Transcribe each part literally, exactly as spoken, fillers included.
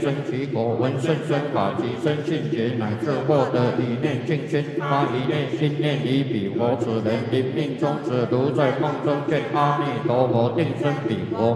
生其国，闻圣身法及生信解，乃至获得一念净心。他一念心念已彼佛，此人临命终时，如在梦中见阿弥陀佛，定身彼佛。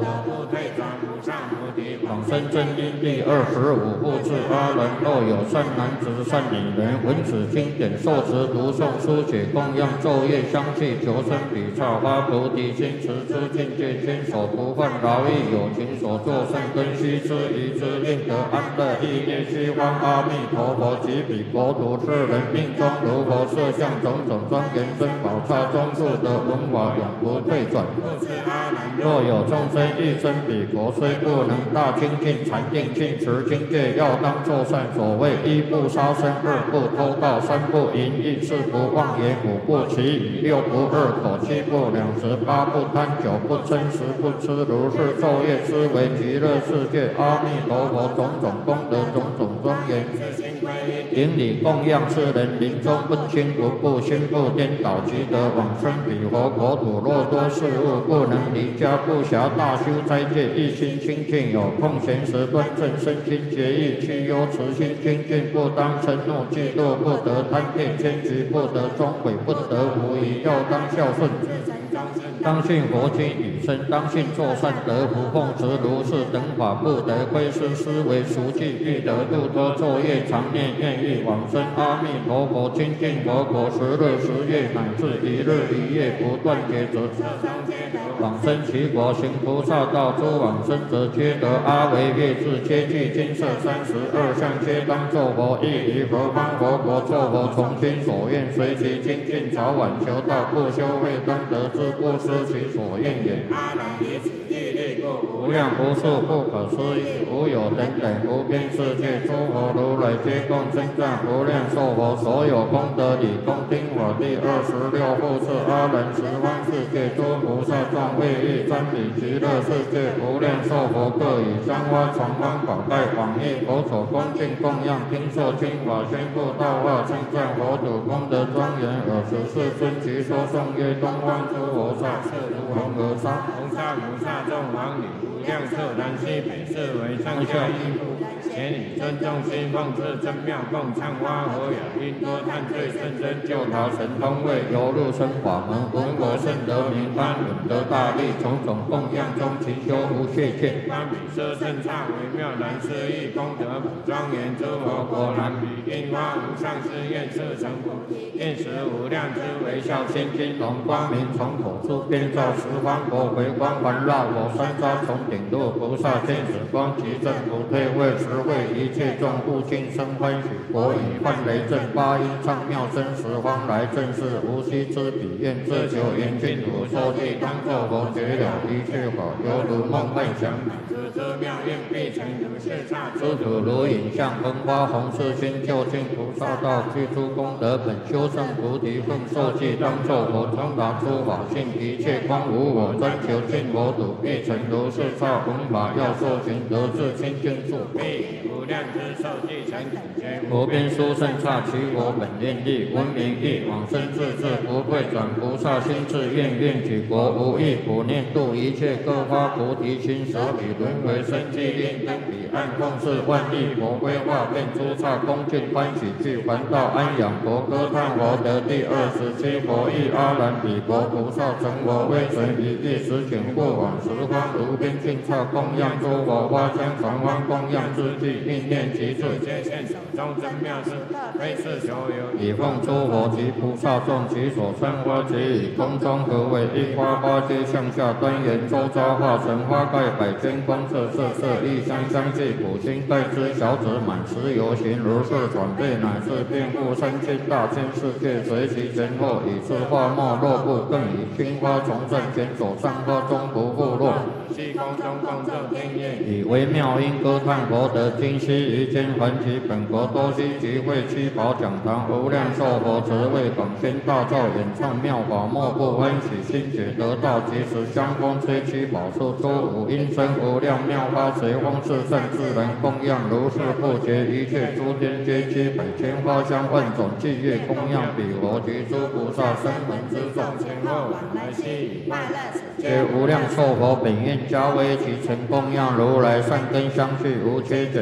往生真因第二十五复次阿人，若有善男子、善女人，闻此经典，受持读诵、书写、供养、昼夜相继，求生彼刹，发菩提心，持之境界，坚守不犯劳役，有情所作善根，须知于之，令得安乐。意念虚妄阿弥陀佛，及彼国土世人命中如佛设相，种种庄严珍宝刹中住得文法，永不退转。若有众生欲生彼国，虽不能大精进禅定尽持境界，要当作善。所谓一不杀生，二不偷盗，三不淫逸，四不妄言，五不绮语，六不二口，七不两食，八不贪酒，不嗔食，不吃如是昼夜思维极乐世界阿弥陀佛种种功德，种种庄严。顶礼供养世人，临终不轻不怖，心不颠倒，即得往生彼佛国土。若多事物不能离家，不暇大修斋戒，一心清净，有空闲时端正身心节义，去忧慈心精进，不当嗔怒嫉妒，不得贪恋奸局，不得装鬼，不得无疑，要当孝顺。当信佛经语声，当信作善得福，奉持如是等法，不得窥视思维熟记，欲得度脱作业，常念愿意往生阿弥陀佛，亲近佛国十日十夜，乃至一日一夜不断劫者，往生其国，行菩萨道，诸往生者皆得阿惟越致，皆具金色三十二相，皆当作佛，亦于何方佛国作佛，从心所愿，随其精进，早晚求道，不修慧当得之，不失其所愿也。无量无数不可思议，无有等等无边世界，诸佛如来皆共称赞无量寿佛，所有功德理恭听法。第二十六复次阿人，十方世界诸菩萨众为欲瞻彼极乐世界无量寿佛，各以香花传方宝盖往诣佛所恭敬供养，听受经法，宣布道化，称赞佛土功德庄严。尔时世尊即说颂曰：东方诸菩萨是如恒河沙，红沙菩萨众王女，无量色南西北，是为上下一部。且你尊重心奉至真妙共唱花和雅音多叹最甚深救逃神通位，由入生法门，闻我甚得名般，闻得大力，种种供养中勤修无懈欠。般比舍甚刹微妙难思议，功德普庄严，诸佛果然比樱花无上誓愿色成佛，愿识无量之微笑千金龙，光明从口出，遍照十方国，回光环绕我三匝，从顶入菩萨见此光，即正不退位，实会一切众不尽生欢喜。国以幻雷震八音唱妙声，十方来正是无息之彼，愿自求缘净土，说地当作佛，觉了一切法，犹如梦幻想。知妙愿必成如是刹，诸土如影像，风花红世心，究竟菩萨道，具诸功德本，修正菩提分，受记当作佛，通达诸法性，一切光无我，专求净佛土，必成如是刹。闻法要受行，得至清净处，必无量之受记成苦觉。佛边殊胜刹，其我本愿力，闻名义，往生自治，不退转。菩萨心志愿，愿举国无异，普念度一切，各发菩提心，舍彼轮回生机，令登彼岸，共事万亿佛规划，遍诸刹恭敬欢喜，具还道安养佛，歌叹佛得第二十七佛意。阿难彼国菩萨成佛，威神一地，实请过往十方如边净刹，供养诸佛花香传方供养之际，命念其处，皆现手中真妙事，非是求有，以奉诸佛及菩萨众，其所参花皆以空中合为一花，花皆向下端严，周遭化成花盖，百间光色色色异香相继，普心待之小子满持游行，如是转变，乃至遍覆三千大千世界，随其前后，以是花没落不，更以青花重振，前手上花中不复落。虚空中共振天乐，以微妙音歌叹佛得今昔于间，还其本国多悉集会七宝讲堂，无量寿佛慈为广宣大造，演唱妙法，莫不欢喜心解得道。即时香风吹七宝树，诸五音声无量妙法，随风是圣自然供养，如是不绝。一切诸天皆七百千花香万种伎乐供养彼佛及诸菩萨声闻之众，前后往来悉以快乐，皆无量寿佛本愿加为其成供养如来善根相续无缺减。